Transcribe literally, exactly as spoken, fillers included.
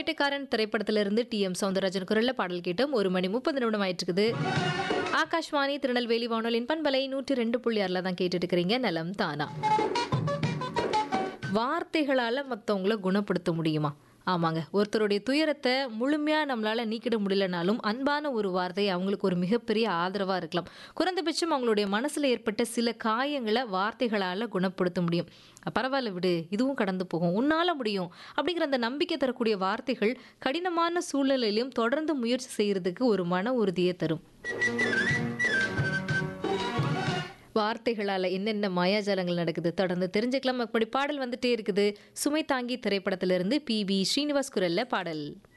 வேட்டைக்காரன் திரைப்படத்திலிருந்து D M Soundararajan குரல்ல பாடல் கேட்டோம். ஒரு மணி முப்பது நிமிடம் ஆயிட்டு இருக்குது. ஆகாஷ்வாணி திருநெல்வேலி வானொலியின் பண்பலை நூற்றி ரெண்டு புள்ளி ஆறுல தான் கேட்டுட்டு இருக்கிறீங்க. நலம் தானா. வார்த்தைகளால மற்றவங்கள குணப்படுத்த முடியுமா? ஆமாங்க. ஒருத்தருடைய துயரத்தை முழுமையாக நம்மளால் நீக்கிட முடியலனாலும் அன்பான ஒரு வார்த்தை அவங்களுக்கு ஒரு மிகப்பெரிய ஆதரவாக இருக்கலாம். குறைந்தபட்சம் அவங்களுடைய மனசில் ஏற்பட்ட சில காயங்களை வார்த்தைகளால் குணப்படுத்த முடியும். பரவாயில்ல விடு, இதுவும் கடந்து போகும், உன்னால் முடியும் அப்படிங்கிற அந்த நம்பிக்கை தரக்கூடிய வார்த்தைகள் கடினமான சூழ்நிலையிலும் தொடர்ந்து முயற்சி செய்கிறதுக்கு ஒரு மன உறுதியை தரும். வார்த்தைகளால் என்னென்ன மாயாஜாலங்கள் நடக்குது தொடர்ந்து தெரிஞ்சுக்கலாம். அப்படி பாடல் வந்துட்டே இருக்குது. சுமை தாங்கி திரைப்படத்திலிருந்து பி பி ஸ்ரீனிவாஸ் குரல்ல பாடல்.